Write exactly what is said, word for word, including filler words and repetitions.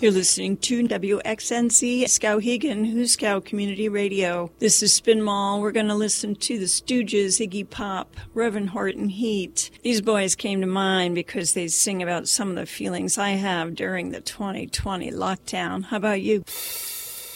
You're listening to W X N C Skowhegan, Huskow Community Radio. This is Spin Mall. We're going to listen to the Stooges, Iggy Pop, Reverend Horton Heat. These boys came to mind because they sing about some of the feelings I have during the twenty twenty lockdown. How about you?